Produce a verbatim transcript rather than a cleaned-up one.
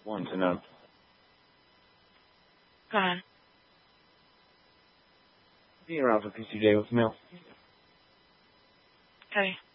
want to know. Go ahead. Be around for P C J with Mel. Okay.